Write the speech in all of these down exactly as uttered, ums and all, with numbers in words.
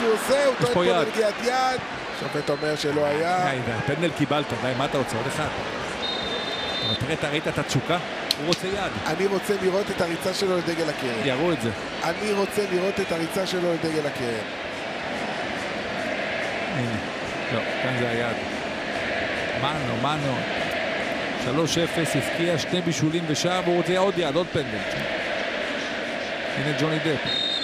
שהוא עושה, הוא טוען פה יד. לנגיעת יד. שופט אומר שלא היה. פנדל קיבלת, די, מה אתה רוצה? עוד אחד. אבל תראה, אתה ראית את התשוקה? הוא רוצה יד. אני רוצה לראות את הריצה שלו לדגל הקרן. יראו את זה. אני רוצה לראות את הריצה שלו לדגל הקרן. הנה. לא, כאן זה היד. מנו, מנו. שלוש אפס, הפקיע שני בישולים ושעה, והוא רוצה עוד יד, עוד פנדל. הנה ג'וני דפ.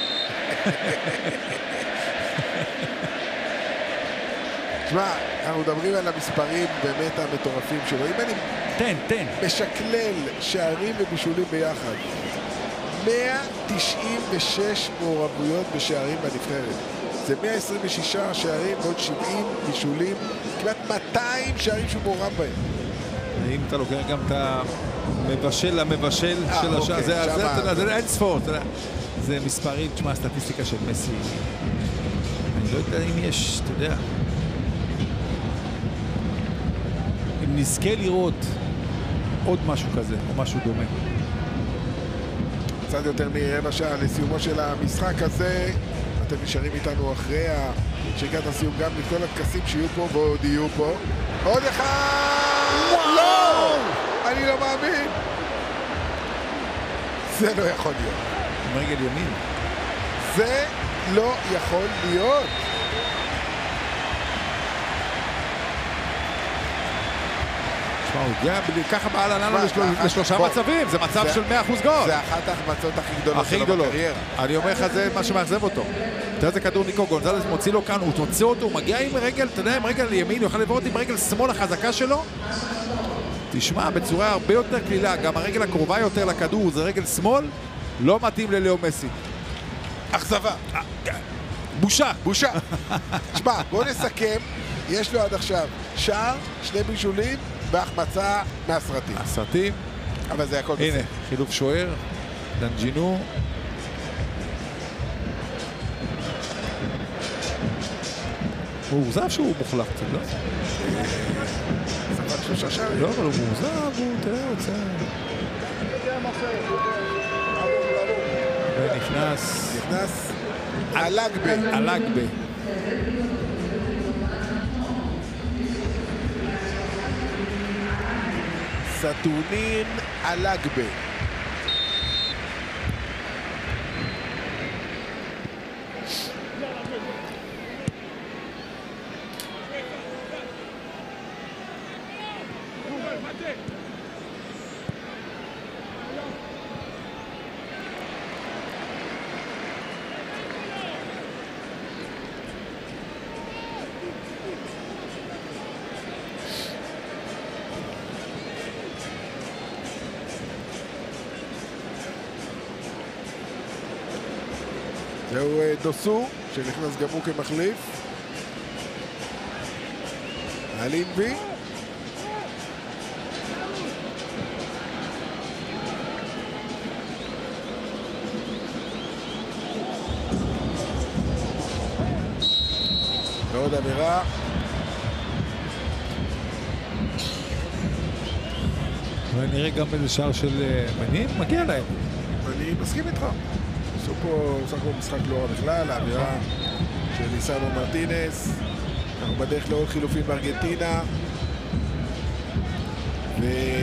תשמע, אנחנו מדברים על המספרים באמת המטורפים שלו. אם אני תן, תן. משקלל שערים ובישולים ביחד, מאה תשעים ושש מעורבויות בשערים בנבחרת. זה מאה עשרים ושישה שערים ועוד שבעים בישולים, כמעט מאתיים שערים שהוא מעורב בהם. אם אתה לוקח גם את המבשל למבשל של השעה, זה אין ספורט. זה מספרים, תשמע, הסטטיסטיקה של מסי. אני לא יודע אם יש, אתה יודע, אם נזכה לראות עוד משהו כזה, או משהו דומה. קצת יותר מרבע שעה לסיומו של המשחק הזה. אתם נשארים איתנו אחרי שריקת הסיום גם מכל הטקסים שיהיו פה ועוד יהיו פה. עוד אחד! לא! אני לא מאמין! זה לא יכול להיות. עם רגל ימין. זה לא יכול להיות. תשמע, הוא הגיע ככה בעל עננו לשלושה מצבים, זה מצב של מאה אחוז גול. זה אחת ההחמצות הכי גדולות שלו בקריירה. אני אומר לך, זה מה שמאכזב אותו. תראה איזה כדור ניקו גונזלס מוציא לו כאן, הוא תוצא אותו, הוא מגיע עם רגל, אתה יודע, עם רגל ימין, הוא יכול לבוא עם רגל שמאל החזקה שלו. תשמע, בצורה הרבה יותר כלילה, גם הרגל הקרובה יותר לכדור, זה רגל שמאל, לא מתאים ללאו מסי. אכזבה. בושה. בושה. תשמע, בוא נסכם, יש לו עד עכשיו שער, שני בישולים, בהחמצה מהסרטים. הסרטים. אבל זה הכל בסדר. הנה, חילוף שוער, דנג'ינו. הוא מוזב שהוא מוחלף קצת, לא? ספק שלושה שערים. לא, אבל הוא מוזב, הוא, תראה, הוא יוצא. ונכנס... נכנס אלגבה. אלגבה. סטורנין אלגבה. זהו דוסו, שנכנס גם הוא כמחליף. אלינבי. ועוד אמירה. ונראה גם איזה שער של מנים, מגיע להם. אני מסכים איתך. עשו פה סך הכל משחק לא רע בכלל, האמירה של ליסנדרו מרטינס. אנחנו בדרך לעוד חילופים בארגנטינה. ו...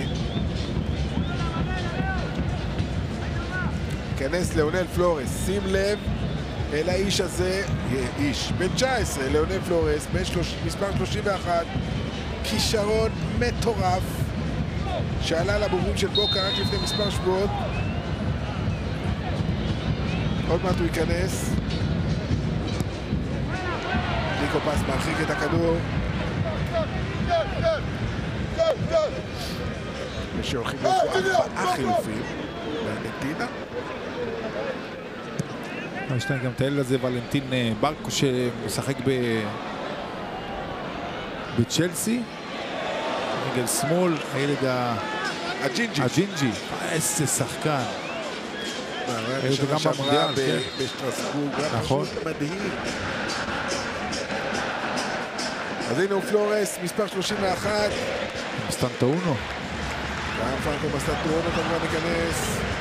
כנס ליאונל פלורס, שים לב אל האיש הזה, איש, בן תשע עשרה, ליאונל פלורס, מספר שלושים ואחת, כישרון מטורף, שעלה לבוגרים של בוקה רק לפני מספר שבועות. עוד מעט הוא ייכנס. ניקו פס מרחיק את הכדור. ושהולכים להיות ארבעה חילופים בארגנטינה. יש להם גם את האל הזה, ולנטין ברקו שמשחק בצ'לסי. רגל שמאל, הילד הג'ינג'י. הג'ינג'י. איזה שחקן. זה גם במונדיאל, בשטרסבורג, נכון. מדהים. אז הנה הוא פלורס, מספר שלושים ואחת. בסטנטאונו. גם פרנקו בסטנטאונו כמובן ניכנס.